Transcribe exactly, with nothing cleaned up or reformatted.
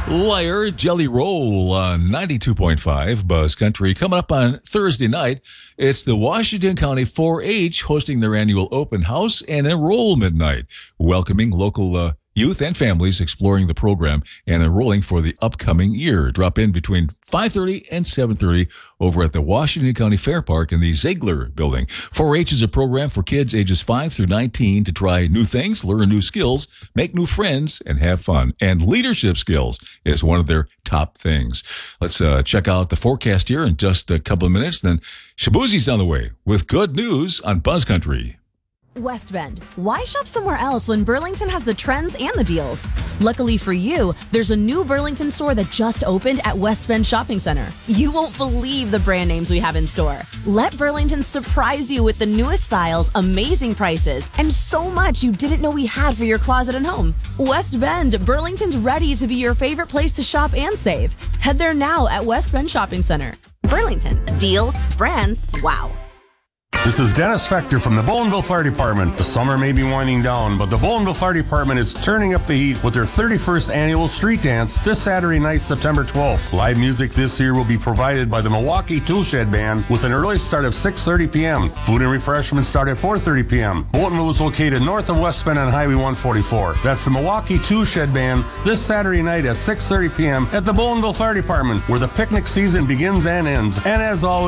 Liar Jelly Roll on ninety-two point five Buzz Country. Coming up on Thursday night, it's the Washington County four H hosting their annual open house and enrollment night, welcoming local uh, youth and families exploring the program and enrolling for the upcoming year. Drop in between five thirty and seven thirty over at the Washington County Fair Park in the Ziegler Building. four H is a program for kids ages five through nineteen to try new things, learn new skills, make new friends, and have fun. And leadership skills is one of their top things. Let's uh, check out the forecast here in just a couple of minutes. Then Shabuzi's on the way with good news on Buzz Country. West Bend. Why shop somewhere else when Burlington has the trends and the deals? Luckily for you, there's a new Burlington store that just opened at West Bend Shopping Center. You won't believe the brand names we have in store. Let Burlington surprise you with the newest styles, amazing prices, and so much you didn't know we had for your closet and home. West Bend, Burlington's ready to be your favorite place to shop and save. Head there now at West Bend Shopping Center. Burlington. Deals, brands, wow. This is Dennis Fector from the Bowlinville Fire Department. The summer may be winding down, but the Bowlinville Fire Department is turning up the heat with their thirty-first annual street dance this Saturday night, September twelfth. Live music this year will be provided by the Milwaukee Tool Shed Band with an early start of six thirty p.m. Food and refreshments start at four thirty p.m. Bowlinville is located north of West Bend on Highway one forty-four. That's the Milwaukee Tool Shed Band this Saturday night at six thirty p.m. at the Bowlinville Fire Department, where the picnic season begins and ends. And as always,